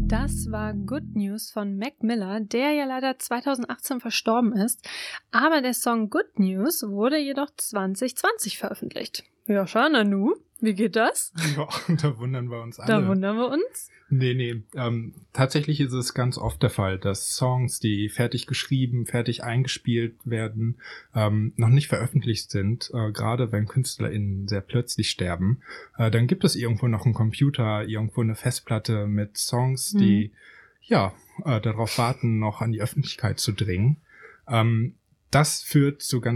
Das war Good News von Mac Miller, der ja leider 2018 verstorben ist. Aber der Song Good News wurde jedoch 2020 veröffentlicht. Ja, schau, Nanu, wie geht das? Ja, da wundern wir uns alle. Da wundern wir uns? Nee. Tatsächlich ist es ganz oft der Fall, dass Songs, die fertig geschrieben, fertig eingespielt werden, noch nicht veröffentlicht sind. Gerade wenn KünstlerInnen sehr plötzlich sterben. Dann gibt es irgendwo noch einen Computer, irgendwo eine Festplatte mit Songs, die darauf warten, noch an die Öffentlichkeit zu dringen. Das führt zu ganz